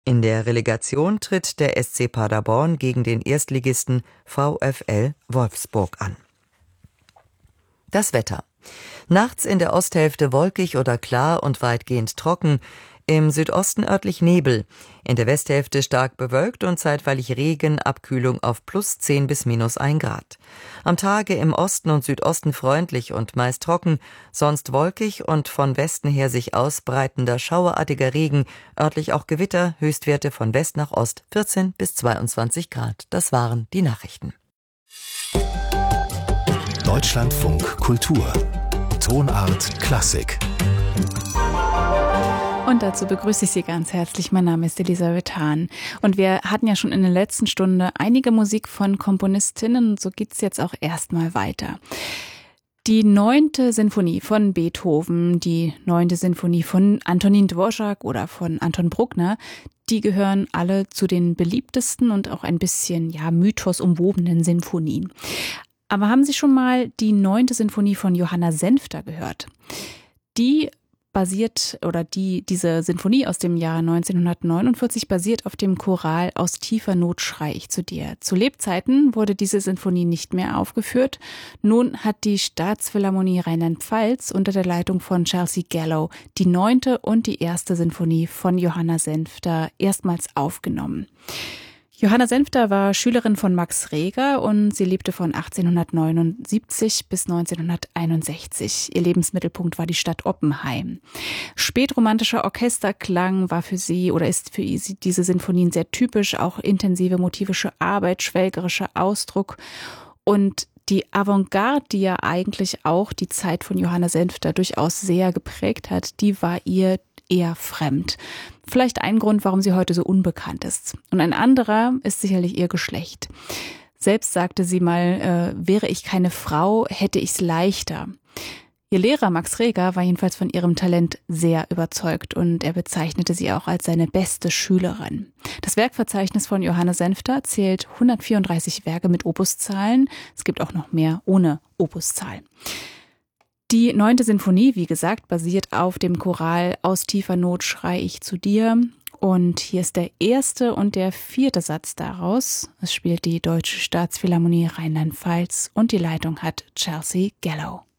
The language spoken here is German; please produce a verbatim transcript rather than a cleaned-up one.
In der Relegation tritt der S C Paderborn gegen den Erstligisten VfL Wolfsburg an. Das Wetter. Nachts in der Osthälfte wolkig oder klar und weitgehend trocken, im Südosten örtlich Nebel, in der Westhälfte stark bewölkt und zeitweilig Regen, Abkühlung auf plus zehn bis minus ein Grad. Am Tage im Osten und Südosten freundlich und meist trocken, sonst wolkig und von Westen her sich ausbreitender schauerartiger Regen, örtlich auch Gewitter, Höchstwerte von West nach Ost vierzehn bis zweiundzwanzig Grad. Das waren die Nachrichten. Deutschlandfunk Kultur. Tonart Klassik. Und dazu begrüße ich Sie ganz herzlich. Mein Name ist Elisabeth Hahn. Und wir hatten ja schon in der letzten Stunde einige Musik von Komponistinnen. Und so geht's jetzt auch erstmal weiter. Die neunte Sinfonie von Beethoven, die neunte Sinfonie von Antonin Dvorak oder von Anton Bruckner, die gehören alle zu den beliebtesten und auch ein bisschen, ja, mythosumwobenen Sinfonien. Aber haben Sie schon mal die neunte Sinfonie von Johanna Senfter gehört? Die basiert, oder die, diese Sinfonie aus dem Jahr neunzehnhundertneunundvierzig basiert auf dem Choral Aus tiefer Not schrei ich zu dir. Zu Lebzeiten wurde diese Sinfonie nicht mehr aufgeführt. Nun hat die Staatsphilharmonie Rheinland-Pfalz unter der Leitung von Chelsea Gallo die neunte und die erste Sinfonie von Johanna Senfter erstmals aufgenommen. Johanna Senfter war Schülerin von Max Reger und sie lebte von achtzehnhundertneunundsiebzig bis neunzehnhunderteinundsechzig. Ihr Lebensmittelpunkt war die Stadt Oppenheim. Spätromantischer Orchesterklang war für sie oder ist für sie diese Sinfonien sehr typisch, auch intensive motivische Arbeit, schwelgerischer Ausdruck und die Avantgarde, die ja eigentlich auch die Zeit von Johanna Senfter durchaus sehr geprägt hat, die war ihr eher fremd. Vielleicht ein Grund, warum sie heute so unbekannt ist. Und ein anderer ist sicherlich ihr Geschlecht. Selbst sagte sie mal, äh, wäre ich keine Frau, hätte ich's leichter. Ihr Lehrer Max Reger war jedenfalls von ihrem Talent sehr überzeugt und er bezeichnete sie auch als seine beste Schülerin. Das Werkverzeichnis von Johanna Senfter zählt hundertvierunddreißig Werke mit Opuszahlen. Es gibt auch noch mehr ohne Opuszahl. Die neunte Sinfonie, wie gesagt, basiert auf dem Choral Aus tiefer Not schrei ich zu dir. Und hier ist der erste und der vierte Satz daraus. Es spielt die Deutsche Staatsphilharmonie Rheinland-Pfalz und die Leitung hat Chelsea Gallo.